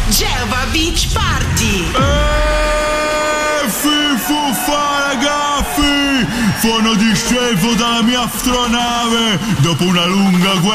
Genova Beach Party! Fuffa ragazzi, sono disceso dalla mia astronave dopo una lunga guerra